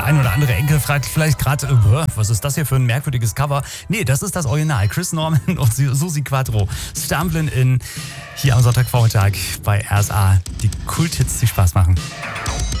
ein oder andere Enkel fragt vielleicht gerade, was ist das hier für ein merkwürdiges Cover? Nee, das ist das Original. Chris Norman und Susi Quattro. Stumblin' In hier am Sonntagvormittag bei RSA. Die Kulthits, die Spaß machen.